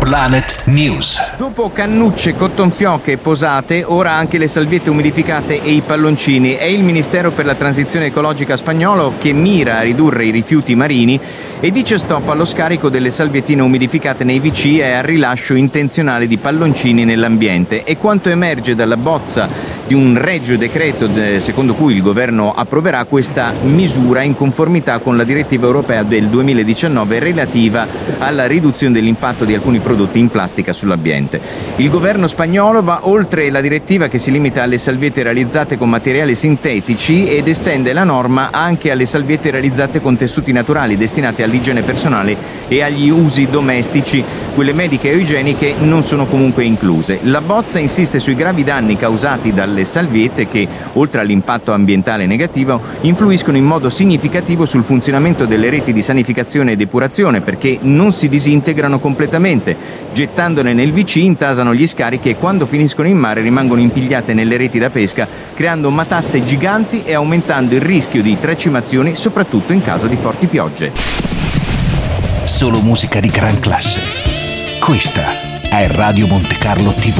Planet News. Dopo cannucce, cottonfioche e posate, ora anche le salviette umidificate e i palloncini. È il Ministero per la Transizione Ecologica spagnolo che mira a ridurre i rifiuti marini e dice stop allo scarico delle salviettine umidificate nei WC e al rilascio intenzionale di palloncini nell'ambiente. E quanto emerge dalla bozza di un regio decreto secondo cui il governo approverà questa misura in conformità con la direttiva europea del 2019 relativa alla riduzione dell'impatto di alcuni prodotti in plastica sull'ambiente. Il governo spagnolo va oltre la direttiva che si limita alle salviette realizzate con materiali sintetici ed estende la norma anche alle salviette realizzate con tessuti naturali destinate all'igiene personale e agli usi domestici. Quelle mediche o igieniche non sono comunque incluse. La bozza insiste sui gravi danni causati dalle salviette che, oltre all'impatto ambientale negativo, influiscono in modo significativo sul funzionamento delle reti di sanificazione e depurazione perché non si disintegrano completamente. Gettandone nel WC intasano gli scarichi e quando finiscono in mare rimangono impigliate nelle reti da pesca, creando matasse giganti e aumentando il rischio di tracimazioni, soprattutto in caso di forti piogge. Solo musica di gran classe. Questa è Radio Monte Carlo TV.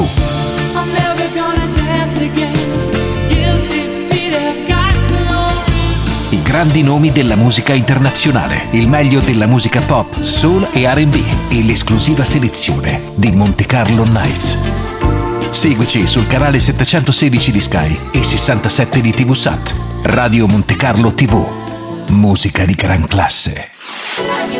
I grandi nomi della musica internazionale, il meglio della musica pop, soul e R&B e l'esclusiva selezione di Monte Carlo Nights. Seguici sul canale 716 di Sky e 67 di TV Sat. Radio Monte Carlo TV. Musica di gran classe.